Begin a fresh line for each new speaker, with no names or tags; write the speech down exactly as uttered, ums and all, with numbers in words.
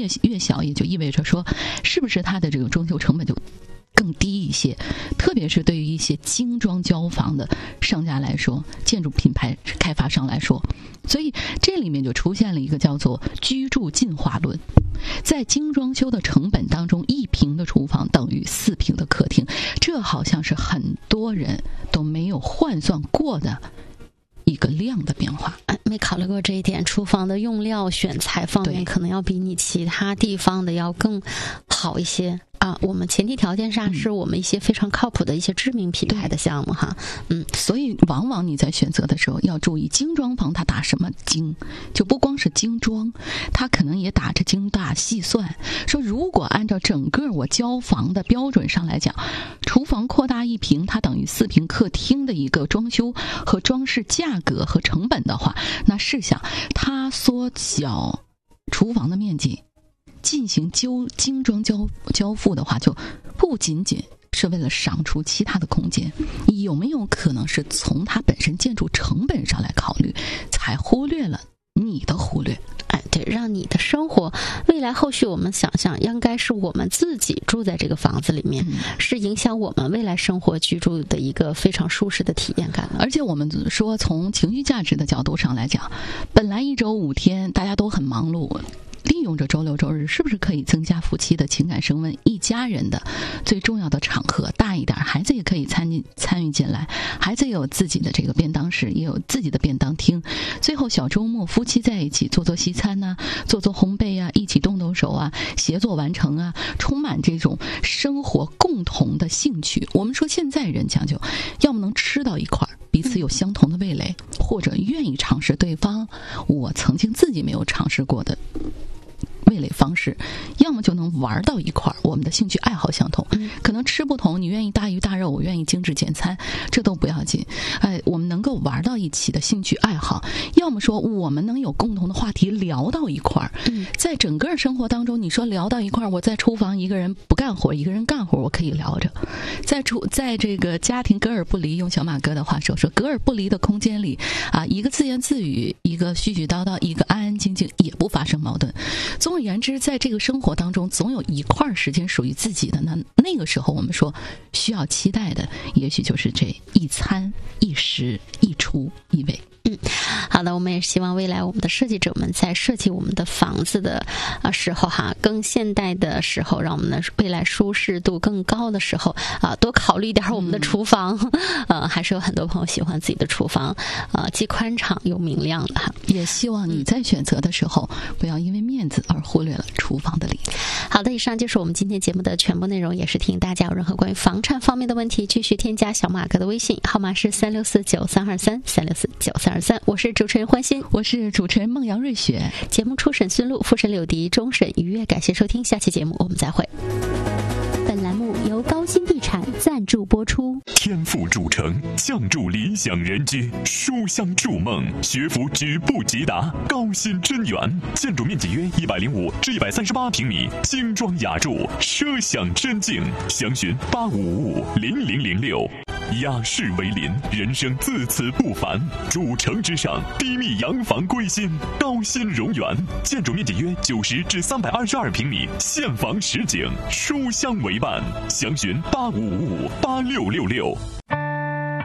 越越小，也就意味着说，是不是它的这个装修成本就更低一些？特别是对于一些精装交房的商家来说，建筑品牌开发商来说，所以这里面就出现了一个叫做居住进化论。在精装修的成本当中，一平的厨房等于四平的客厅，这好像是很多人都没有换算过的一个量的变化。
哎，没考虑过这一点，厨房的用料选材方面可能要比你其他地方的要更好一些啊。我们前提条件下是我们一些非常靠谱的一些知名品牌的项目哈。嗯，
所以往往你在选择的时候要注意，精装房它打什么精，就不光是精装，它可能也打着精打细算。说如果按照整个我交房的标准上来讲，厨房扩大一平，它等于四平客厅的一个装修和装饰价格和成本的话，那试想它缩小厨房的面积进行精精装交交付的话，就不仅仅是为了赏出其他的空间，有没有可能是从它本身建筑成本上来考虑，才忽略了你的忽略？
哎，对，让你的生活未来后续我们想象应该是我们自己住在这个房子里面，嗯、是影响我们未来生活居住的一个非常舒适的体验感。
而且我们说从情绪价值的角度上来讲，本来一周五天大家都很忙碌，利用着周六周日，是不是可以增加夫妻的情感升温？一家人的最重要的场合大一点，孩子也可以参进参与进来，孩子也有自己的这个便当室，也有自己的便当厅。最后小周末夫妻在一起做做西餐呐、啊，做做烘焙啊，一起动动手啊，协作完成啊，充满这种生活共同的兴趣。我们说现在人讲究，要么能吃到一块儿，彼此有相同的味蕾，或者愿意尝试对方我曾经自己没有尝试过的味蕾方式，要么就能玩到一块儿，我们的兴趣爱好相同，可能吃不同，你愿意大鱼大肉，我愿意精致简餐，这都不要紧。哎，我们能够玩到一起的兴趣爱好，要么说我们能有共同的话题聊到一块儿。在整个生活当中，你说聊到一块儿，我在厨房一个人不干活，一个人干活，我可以聊着。在厨在这个家庭隔而不离，用小马哥的话说，说隔而不离的空间里啊，一个自言自语，一个絮絮叨叨，一个安安静静，也不发生矛盾。总而言之，在这个生活当中，总有一块时间属于自己的。那那个时候，我们说需要期待的，也许就是这一餐一食一厨一味。
嗯，好的，我们也希望未来我们的设计者们在设计我们的房子的啊时候哈，更现代的时候，让我们的未来舒适度更高的时候啊，多考虑一点我们的厨房。嗯、呃，还是有很多朋友喜欢自己的厨房，呃，既宽敞又明亮的哈。
也希望你在选择的时候，不要因为面子而忽略了厨房的理念。
好的，以上就是我们今天节目的全部内容，也是提醒大家有任何关于房产方面的问题，继续添加小马哥的微信，号码是三六四九三二三三六四九三二三。我是主持人欢欣，
我是主持人孟阳瑞雪。
节目初审孙路，复审柳迪，终审愉悦。感谢收听，下期节目我们再会。本栏目由高新地产赞助播出。
天赋铸成，降筑理想人居，书香筑梦，学府止步即达。高新真源，建筑面积约一百零五至一百三十八平米，精装雅筑，奢享真境。详询八五五五零零零六。雅士为邻，人生自此不凡。主城之上，低密洋房归心，高新荣源，建筑面积约九十至三百二十二平米，现房实景，书香为伴。详询八五五五八六六六。